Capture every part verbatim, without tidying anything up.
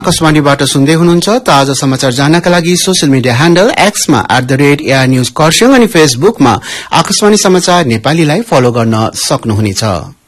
आकाशवाणीबाट सुन्दै हुनुहुन्छ। ताजा समाचार जान्नका लागि social media handle एक्समा at the rate AR news Kurseong अनि फेसबुकमा आकाशवाणी समाचार नेपालीलाई फलो गर्न सक्नुहुनेछ।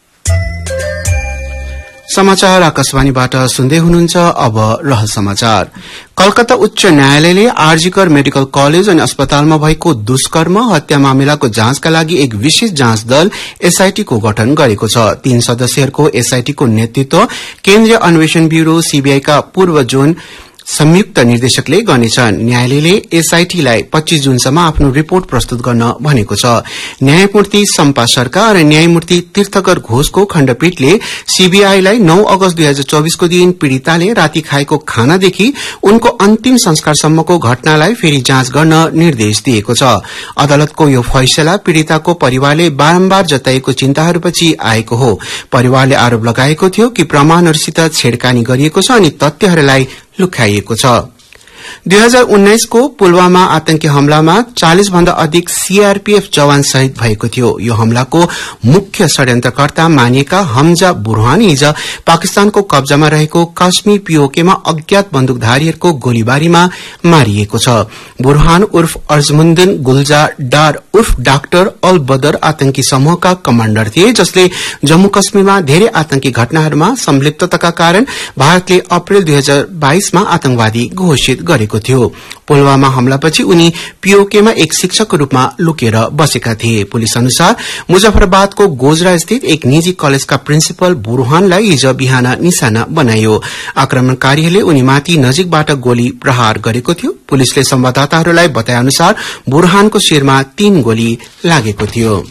समाचार आकाशवाणीबाट सुन्दै हुनुहुन्छ। अब रहल समाचार। कलकत्ता उच्च न्यायालयले आरजीकर मेडिकल कलेज अनि अस्पतालमा भएको दुष्कर्म हत्या मामिलाको जाँचका लागि एक विशेष जाँच दल एसआईटी को गठन गरेको छ। तीन सदस्यहरूको एसआईटी को नेतृत्व केन्द्रीय अन्वेषण ब्यूरो सीबीआई का पूर्व जोन संयुक्त निर्देशकले गर्नेछन्। न्यायालयले एसआईटी लाई पच्चीस जूनसम्म आफ्नो रिपोर्ट प्रस्तुत गर्न भनेको छ। न्यायमूर्ति सम्पा सरकार र न्यायमूर्ति तीर्थकर घोषको खण्डपीठले सीबीआई लाई नौ अगस्त दुई हजार चौबीस को दिन पीड़िताले राति खाएको खानादेखि उनको अन्तिम संस्कारसम्मको घटनालाई फेरि जाँच गर्न निर्देश दिएको छ। अदालतको यो फैसला पीड़िताको परिवारले बारम्बार जताएको चिन्ताहरूपछि आएको हो। परिवारले आरोप लगाएको थियो कि प्रमाणहरूसित छेड़खानी गरिएको छ अनि तथ्यहरूलाई लुकाइएको छ। दुई हजार उन्नाइस को पुलवामा आतंकी हमलामा चालीस भन्दा अधिक सीआरपीएफ जवान शहीद भएको थियो। यो हमलाको मुख्य षड्यन्त्रकर्ता मानिएका हमजा बुरहान हिज पाकिस्तानको कब्जामा रहेको काश्मीर पीओकेमा अज्ञात बन्दुकधारीहरूको गोलीबारीमा मारिएको छ। बुरहान उर्फ अर्जमुद्दीन गुलजार डार उर्फ डाक्टर अल बदर आतंकी समूहका कमाण्डर थिए, जसले जम्मू कश्मीरमा धेरै आतंकी घटनाहरूमा संलिप्तताका कारण भारतले अप्रेल दुई हजार बाइसमा आतंकवादी घोषित गरेको थियो। पुलवामा हमलापछि उनी पीओकेमा एक शिक्षकको रूपमा लुकेर बसेका थिए। पुलिस अनुसार मुजफ्फराबादको गोजरा स्थित एक निजी कलेजका प्रिन्सिपल बुरहानलाई हिज बिहान निशाना बनाइयो। आक्रमणकारीहरूले उनीमाथि नजिकबाट गोली प्रहार गरेको थियो। पुलिसले संवाददाताहरूलाई बताए अनुसार बुरहानको शिरमा तीन गोली लागेको थियो।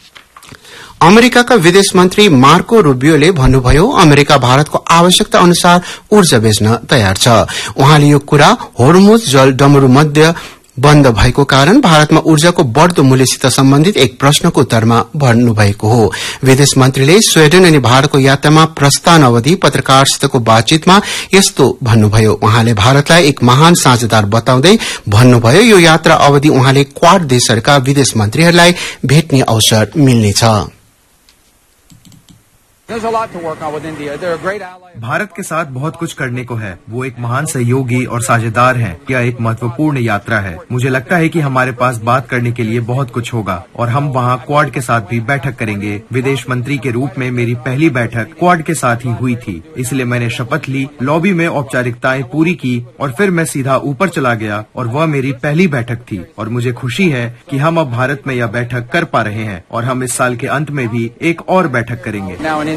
अमेरिकाका विदेश मन्त्री मार्को रूबियोले भन्नुभयो, अमेरिका भारतको आवश्यकता अनुसार ऊर्जा बेच्न तयार छ। उहाँले यो कुरा होर्मुज जल डमरू मध्य बन्द भएको कारण भारतमा ऊर्जाको बढ़दो मूल्यसित सम्बन्धित एक प्रश्नको उत्तरमा भन्नुभएको हो। विदेश मन्त्रीले स्वीडन अनि भारतको यात्रामा प्रस्थान अवधि पत्रकारसितको बातचीतमा यस्तो भन्नुभयो। उहाँले भारतलाई एक महान साझेदार बताउँदै भन्नुभयो, यो यात्रा अवधि उहाँले क्वाड देशहरूका विदेश मन्त्रीहरूलाई भेट्ने अवसर मिल्नेछ। भारत के साथ बहुत कुछ करने को है। वो एक महान सहयोगी और साझेदार हैं। यह एक महत्वपूर्ण यात्रा है। मुझे लगता है कि हमारे पास बात करने के लिए बहुत कुछ होगा और हम वहाँ क्वाड के साथ भी बैठक करेंगे। विदेश मंत्री के रूप में मेरी पहली बैठक क्वाड के साथ ही हुई थी, इसलिए मैंने शपथ ली, लॉबी में औपचारिकताएं पूरी की और फिर मैं सीधा ऊपर चला गया और वह मेरी पहली बैठक थी। और मुझे खुशी है कि हम अब भारत में यह बैठक कर पा रहे हैं और हम इस साल के अंत में भी एक और बैठक करेंगे।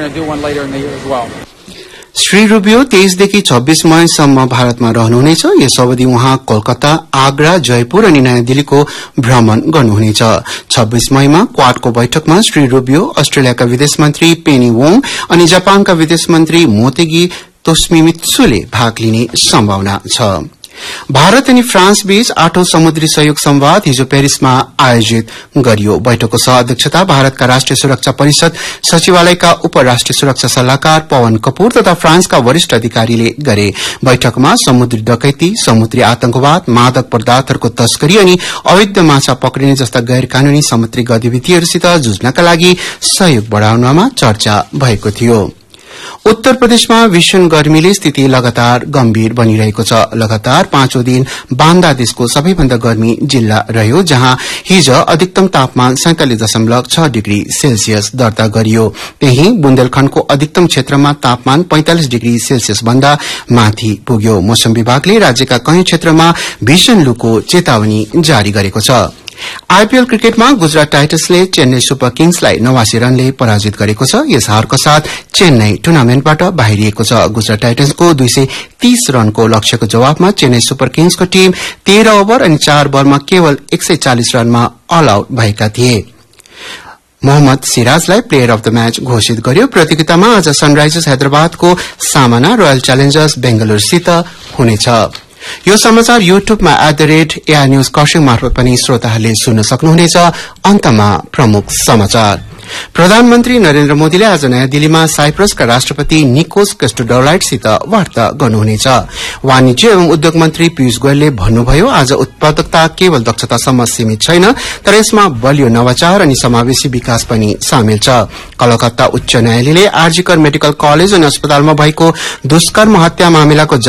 श्री रूबियो तेइसदेखि छब्बीस मईसम्म भारतमा रहनुहुनेछ। यस अवधि उहाँ कोलकाता, आगरा, जयपुर अनि नयाँ दिल्लीको भ्रमण गर्नुहुनेछ। छब्बीस मईमा क्वाडको बैठकमा श्री रूबियो अस्ट्रेलियाका विदेश मन्त्री पेनी वोङ अनि जापानका विदेश मन्त्री मोतेगी तोस्मिमित्सुले भाग लिने सम्भावना छ। भारत अनि फ्रान्स बीच आठौं समुद्री सहयोग संवाद हिजो पेरिसमा आयोजित गरियो। बैठकको सह अध्यक्षता भारतका राष्ट्रिय सुरक्षा परिषद सचिवालयका उपराष्ट्रिय सुरक्षा सल्लाहकार पवन कपूर तथा फ्रान्सका वरिष्ठ अधिकारीले गरे। बैठकमा समुद्री डकैती, समुद्री आतंकवाद, मादक पदार्थहरूको तस्करी अनि अवैध माछा पक्रिने जस्ता गैर कानूनी समुद्री गतिविधिहरूसित जुझ्नका लागि सहयोग बढ़ाउनमा चर्चा भएको थियो। उत्तर प्रदेशमा भीषण गर्मीले स्थिति लगातार गम्भीर बनिरहेको छ। लगातार पाँचौं दिन बांदा देशको सबैभन्दा गर्मी जिल्ला रह्यो, जहाँ हिज अधिकतम तापमान सैंतालिस दशमलव छ डिग्री सेल्सियस दर्ता गरियो। त्यही बुन्देलखण्डको अधिकतम क्षेत्रमा तापमान पैंतालिस डिग्री सेल्सियस भन्दा माथि पुग्यो। मौसम विभागले राज्यका कयौं क्षेत्रमा भीषण लूको चेतावनी जारी गरेको छ। आईपीएल क्रिकेटमा गुजरात टाइटन्सले चेन्नई सुपर किङ्सलाई नवासी रनले पराजित गरेको छ। यस हारको साथ चेन्नई टुर्नामेन्टबाट बाहिरिएको छ। गुजरात टाइटन्सको दुई सय तीस रनको लक्ष्यको जवाबमा चेन्नई सुपर किङ्सको टीम तेह्र ओभर अनि चार बलमा केवल एक सय चालिस रनमा अल आउट भएका थिए। Mohammad सिराजलाई player of the match घोषित गर्यो। प्रतियोगितामा आज सनराइजर्स हैदराबादको सामना रोयल च्यालेन्जर्स बेंगलुरूसित हुनेछ। यो समाचार युट्युबमा at the rate AR news Kurseong मार्फत पनि श्रोताहरूले सुन्न सक्नुहुनेछ। अन्तमा प्रमुख समाचार। प्रधानमन्त्री नरेन्द्र मोदीले आज नयाँ दिल्लीमा साइप्रसका राष्ट्रपति निकोस क्रिस्टोडोलाइडसित वार्ता गर्नुहुनेछ। वाणिज्य एवं उद्योग मन्त्री पीयूष गोयलले भन्नुभयो, आज उत्पादकता केवल दक्षतासम्म सीमित छैन, तर यसमा बलियो नवाचार अनि समावेशी विकास पनि सामेल छ। कलकत्ता उच्च न्यायालयले आरजीकर मेडिकल कलेज अनि अस्पतालमा भएको दुष्कर्म हत्या मामिलाको